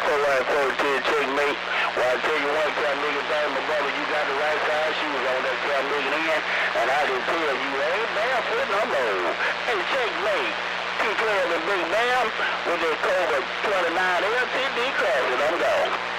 414 checkmate. Well, I tell you one time, nigga, thing, my brother, you got the right side. She was on that time nigga in, and I didn't tell you, ain't barefoot no more. Hey, checkmate. T12 and Big Bam with the Cobra 29 LTD classic. I'm gone.